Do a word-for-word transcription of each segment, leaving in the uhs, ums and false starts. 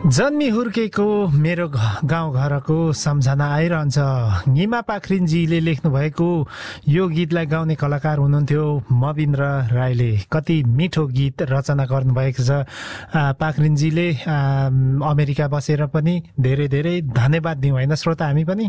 जन्मी हुर्केको मेरो गाउँघरको सम्झना आइरहन्छ। निमा पाखरिनजीले लेख्नु भएको यो गीतलाई गाउने कलाकार हुनुहुन्थ्यो मविन्द्र राईले। कति मिठो गीत रचना गर्नुभएको छ पाखरिनजीले। अमेरिका बसेर पनि धेरै धेरै धन्यवाद दिउँ होइन श्रोता हामी पनि।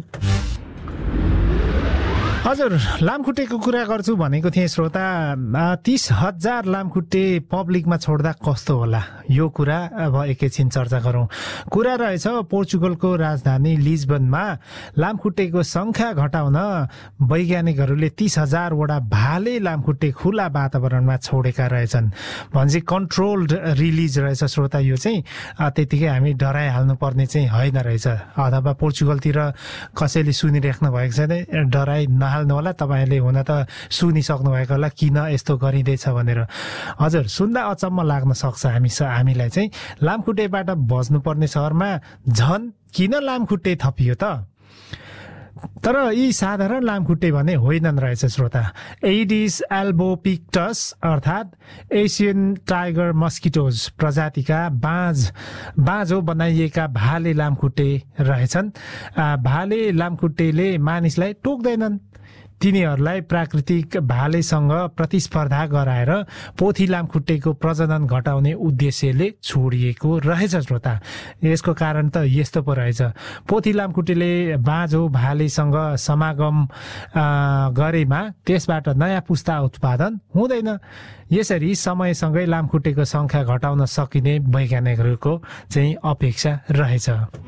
हजुर, लामखुट्टेको कुरा गर्छु भनेको थिएँ श्रोता। तीस हजार लामखुट्टे पब्लिकमा छोड्दा कस्तो होला यो कुरा अब एकैछिन चर्चा गरौँ। कुरा रहेछ पोर्चुगलको राजधानी लिस्बनमा लामखुट्टेको संख्या घटाउन वैज्ञानिकहरूले तीस हजारवटा भाले लामखुट्टे खुला वातावरणमा छोडेका रहेछन्। भन्छ कन्ट्रोल्ड रिलिज रहेछ श्रोता। यो चाहिँ त्यतिकै हामी डराइहाल्नु पर्ने चाहिँ होइन रहेछ। अथवा पोर्चुगलतिर कसैले सुनिराख्नु भएको छ भने डराइ नहाल्नु होला। तपाईँले हुन त सुनिसक्नु भएको होला किन यस्तो गरिँदैछ भनेर। हजुर, सुन्दा अचम्म लाग्न सक्छ हामी हामीलाई चाहिँ। लामखुट्टेबाट बच्नुपर्ने सहरमा झन् किन लामखुट्टे थपियो त? तर यी साधारण लामखुट्टे भने होइनन् रहेछ श्रोता। एडिस एल्बोपिक्टस अर्थात् एसियन टाइगर मस्किटोज प्रजातिका बाँझ बाँझो बनाइएका भाले लामखुट्टे रहेछन्। भाले लामखुट्टेले मानिसलाई टोक्दैनन्। तिनीहरूलाई प्राकृतिक भालेसँग प्रतिस्पर्धा गराएर पोथी लामखुट्टेको प्रजनन घटाउने उद्देश्यले छोडिएको रहेछ श्रोता। यसको कारण त यस्तो पो रहेछ। पोथी लामखुट्टेले बाँझो भालेसँग समागम गरेमा त्यसबाट नयाँ पुस्ता उत्पादन हुँदैन। यसरी समयसँगै लामखुट्टेको संख्या घटाउन सकिने वैज्ञानिकहरूको चाहिँ अपेक्षा रहेछ।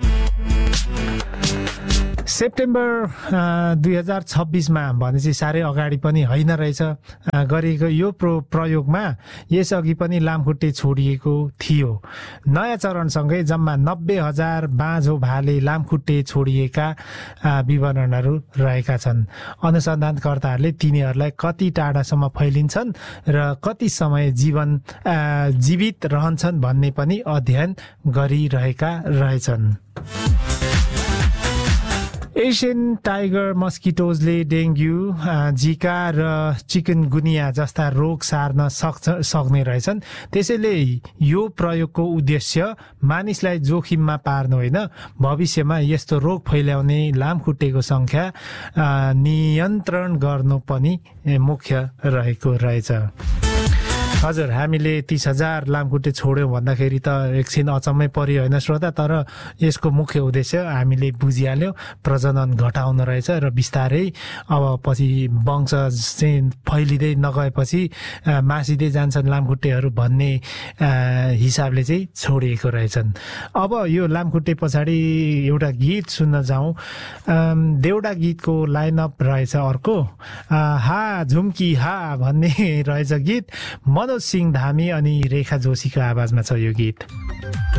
सेप्टेम्बर दुई हजार छब्बिसमा भनेपछि साह्रै अगाडि पनि होइन रहेछ गरिएको यो प्र प्रयोगमा यसअघि पनि लामखुट्टे छोडिएको थियो। नयाँ चरणसँगै जम्मा नब्बे हजार बाँझो भाले लामखुट्टे छोडिएका विवरणहरू रहेका छन्। अनुसन्धानकर्ताहरूले तिनीहरूलाई कति टाढासम्म फैलिन्छन् र कति समय जीवन जीवित रहन्छन् भन्ने पनि अध्ययन गरिरहेका रहेछन्। एसियन टाइगर मस्किटोजले डेङ्गु, जिका र चिकनगुनिया जस्ता रोग सार्न सक्छ सक्ने रहेछन्। त्यसैले यो प्रयोगको उद्देश्य मानिसलाई जोखिममा पार्नु होइन, भविष्यमा यस्तो रोग फैल्याउने लामखुट्टेको संख्या नियन्त्रण गर्नु पनि मुख्य रहेको रहेछ। हजुर, हामीले तीस हजार लामखुट्टे छोड्यौँ भन्दाखेरि त एकछिन अचम्मै पर्यो होइन श्रोता। तर यसको मुख्य उद्देश्य हामीले बुझिहाल्यौँ, प्रजनन घटाउन रहेछ र बिस्तारै अब पछि वंश चाहिँ फैलिँदै नगएपछि मासिँदै जान्छन् लामखुट्टेहरू भन्ने हिसाबले चाहिँ छोडिएको रहेछन्। अब यो लामखुट्टे पछाडि एउटा गीत सुन्न जाउँ। देउडा गीतको लाइनअप रहेछ अर्को, हा झुम्की हा भन्ने रहेछ गीत। मनोज सिंह धामी अनि रेखा जोशीको आवाजमा छ यो गीत।